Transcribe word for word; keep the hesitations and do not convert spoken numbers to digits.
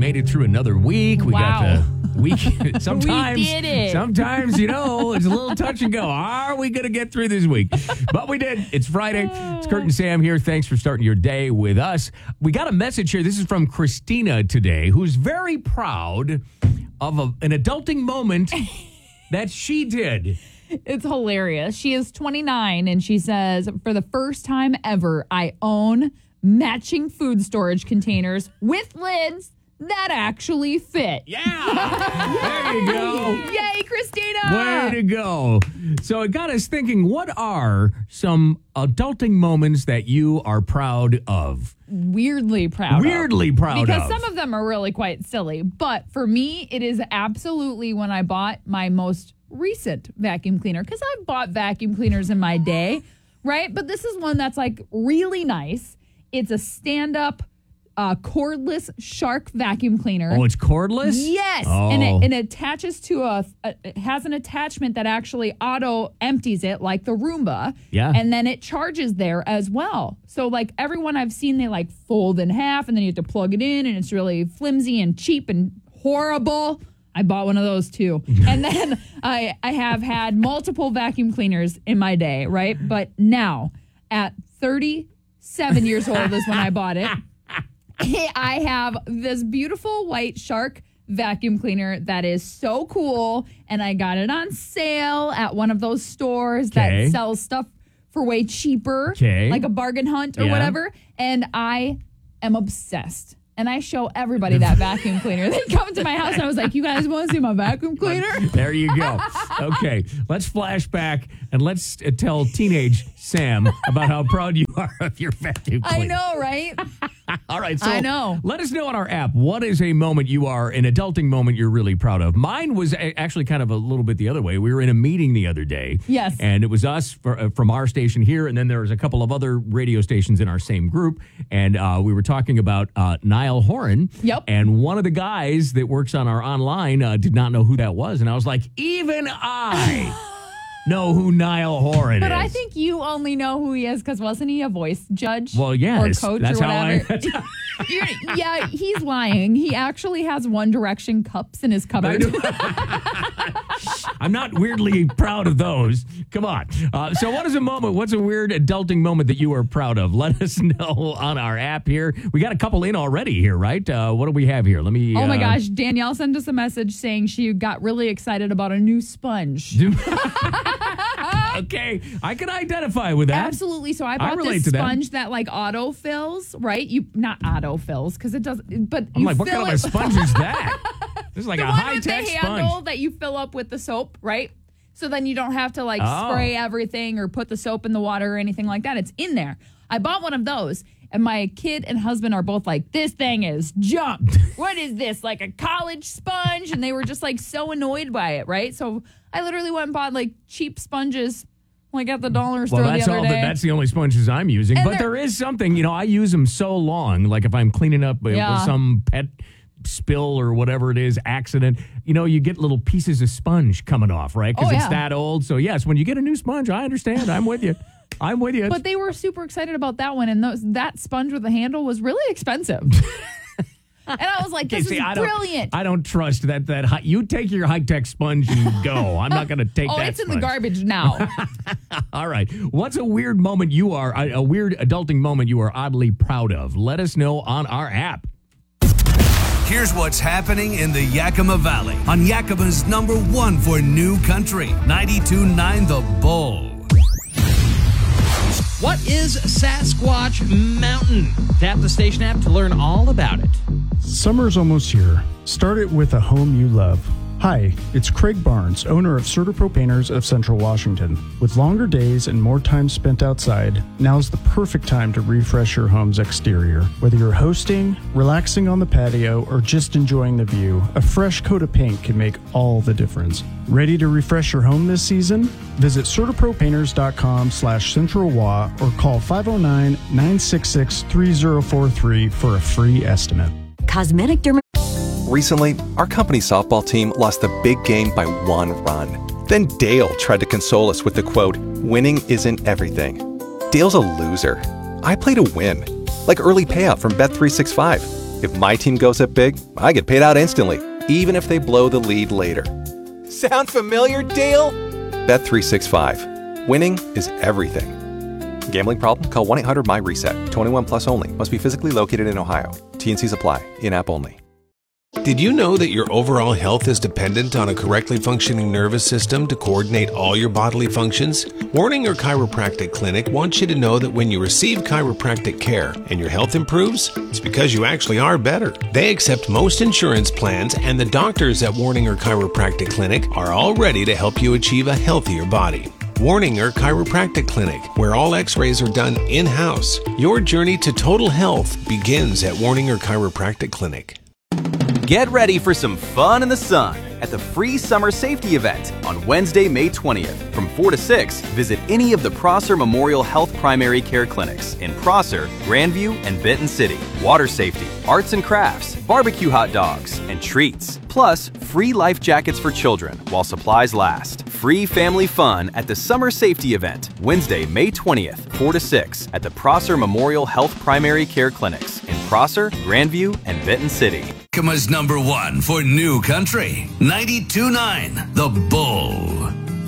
made it through another week. We Wow. got the week. Sometimes, We did it. sometimes, you know, it's a little touch and go. Are we going to get through this week? But we did. It's Friday. It's Kurt and Sam here. Thanks for starting your day with us. We got a message here. This is from Christina today, who's very proud of a, an adulting moment that she did. It's hilarious. She is twenty-nine and she says, for the first time ever, I own matching food storage containers with lids that actually fit. Yeah. There you go. Yay, Christina. Way to go. So it got us thinking, what are some adulting moments that you are proud of? Weirdly proud Weirdly of. proud because of. some of them are really quite silly. But for me, it is absolutely when I bought my most recent vacuum cleaner, because I've bought vacuum cleaners in my day, right? But this is one that's like really nice. It's a stand-up uh, cordless Shark vacuum cleaner. Oh, it's cordless? Yes, Oh. and, it, and it attaches to a, a, it has an attachment that actually auto empties it like the Roomba. Yeah. And then it charges there as well. So like everyone I've seen, they like fold in half and then you have to plug it in and it's really flimsy and cheap and horrible. I bought one of those too. And then I I have had multiple vacuum cleaners in my day, right? But now at thirty-seven years old is when I bought it. I have this beautiful white Shark vacuum cleaner that is so cool. And I got it on sale at one of those stores Okay. that sells stuff for way cheaper, Okay. like a bargain hunt or Yeah. whatever. And I am obsessed. And I show everybody that vacuum cleaner. They come to my house and I was like, you guys want to see my vacuum cleaner? There you go. Okay, let's flash back and let's uh, tell teenage Sam about how proud you are of your vacuum cleaner. I know, right? All right, so I know. let us know on our app, what is a moment you are, an adulting moment you're really proud of? Mine was a- actually kind of a little bit the other way. We were in a meeting the other day. Yes. And it was us for, uh, from our station here, and then there was a couple of other radio stations in our same group, and uh, we were talking about uh, Niall Horan. Yep. And one of the guys that works on our online uh, did not know who that was, and I was like, even I know who Niall Horan But is. I think you only know who he is because wasn't he a voice judge? Well, yeah, or coach that's or how I- whatever. You're- yeah, he's lying. He actually has One Direction cups in his cupboard. I'm not weirdly proud of those. Come on. Uh, so what is a moment? What's a weird adulting moment that you are proud of? Let us know on our app here. We got a couple in already here, right? Uh, what do we have here? Let me... Oh my uh, gosh, Danielle sent us a message saying she got really excited about a new sponge. Okay, I can identify with that. Absolutely. So I I bought relate this to that. sponge that. like auto fills, right? You not auto fills because it doesn't. But I'm you like, what fill kind of it- a sponge is that? This is like the a one with the high-tech handle sponge. that you fill up with the soap, right? So then you don't have to like Oh. spray everything or put the soap in the water or anything like that. It's in there. I bought one of those, and my kid and husband are both like, "This thing is junk. What is this? Like a college sponge?" And they were just like so annoyed by it, right? So I literally went and bought like cheap sponges, like at the dollar store Well, the that's other all. day. The, that's the only sponges I'm using. And but they're- there is something, you know, I use them so long. Like if I'm cleaning up uh, Yeah. with some pet spill or whatever it is, accident, you know, you get little pieces of sponge coming off, right? Because Oh, it's yeah. that old. So yes, when you get a new sponge, I understand. I'm with you. I'm with you. But they were super excited about that one, and those, that sponge with the handle was really expensive. And I was like, Okay, this see, is I don't- brilliant. I don't trust that. That hi- you take your high tech sponge and go. I'm not going to take oh, that. it's in the sponge. garbage now. All right. What's a weird moment you are, a, a weird adulting moment you are oddly proud of? Let us know on our app. Here's what's happening in the Yakima Valley on Yakima's number one for new country, ninety-two point nine The Bull. What is Sasquatch Mountain? Tap the station app to learn all about it. Summer's almost here. Start it with a home you love. Hi, it's Craig Barnes, owner of CertaPro Painters of Central Washington. With longer days and more time spent outside, now's the perfect time to refresh your home's exterior. Whether you're hosting, relaxing on the patio, or just enjoying the view, a fresh coat of paint can make all the difference. Ready to refresh your home this season? Visit CertaProPainters.com slash CentralWA or call five oh nine, nine six six, three oh four three for a free estimate. Cosmetic derm. Recently, our company softball team lost the big game by one run. Then Dale tried to console us with the quote, "Winning isn't everything." Dale's a loser. I play to win, like early payout from Bet three sixty-five. If my team goes up big, I get paid out instantly, even if they blow the lead later. Sound familiar, Dale? Bet three sixty-five. Winning is everything. Gambling problem? Call one eight hundred M Y reset. twenty-one plus only. Must be physically located in Ohio. T and Cs apply. In-app only. Did you know that your overall health is dependent on a correctly functioning nervous system to coordinate all your bodily functions? Warninger Chiropractic Clinic wants you to know that when you receive chiropractic care and your health improves, it's because you actually are better. They accept most insurance plans, and the doctors at Warninger Chiropractic Clinic are all ready to help you achieve a healthier body. Warninger Chiropractic Clinic, where all x-rays are done in-house. Your journey to total health begins at Warninger Chiropractic Clinic. Get ready for some fun in the sun at the free summer safety event on Wednesday, May twentieth. From four to six, visit any of the Prosser Memorial Health Primary Care Clinics in Prosser, Grandview, and Benton City. Water safety, arts and crafts, barbecue hot dogs, and treats. Plus, free life jackets for children while supplies last. Free family fun at the summer safety event, Wednesday, May twentieth, four to six at the Prosser Memorial Health Primary Care Clinics in Prosser, Grandview, and Benton City. Yakima's number one for new country, ninety-two point nine The Bull.